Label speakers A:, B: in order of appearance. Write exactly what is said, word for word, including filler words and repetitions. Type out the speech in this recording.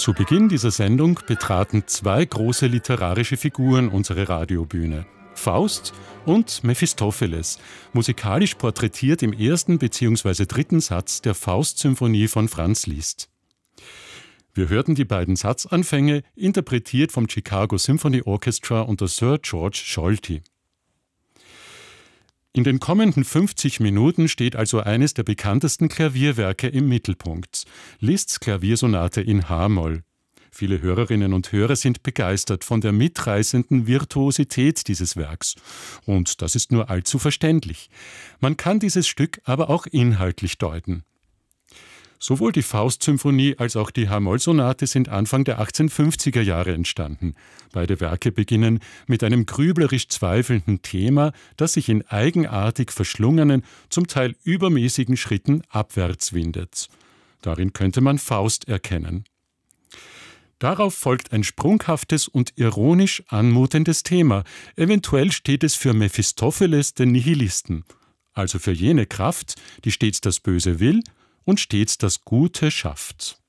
A: Zu Beginn dieser Sendung betraten zwei große literarische Figuren unsere Radiobühne. Faust und Mephistopheles, musikalisch porträtiert im ersten bzw. dritten Satz der Faust-Symphonie von Franz Liszt. Wir hörten die beiden Satzanfänge, interpretiert vom Chicago Symphony Orchestra unter Sir George Scholti. In den kommenden fünfzig Minuten steht also eines der bekanntesten Klavierwerke im Mittelpunkt: Liszts Klaviersonate in H-Moll. Viele Hörerinnen und Hörer sind begeistert von der mitreißenden Virtuosität dieses Werks. Und das ist nur allzu verständlich. Man kann dieses Stück aber auch inhaltlich deuten. Sowohl die Faust-Symphonie als auch die H-Moll-Sonate sind Anfang der achtzehnhundertfünfziger Jahre entstanden. Beide Werke beginnen mit einem grüblerisch zweifelnden Thema, das sich in eigenartig verschlungenen, zum Teil übermäßigen Schritten abwärts windet. Darin könnte man Faust erkennen. Darauf folgt ein sprunghaftes und ironisch anmutendes Thema. Eventuell steht es für Mephistopheles, den Nihilisten, also für jene Kraft, die stets das Böse will und stets das Gute schafft.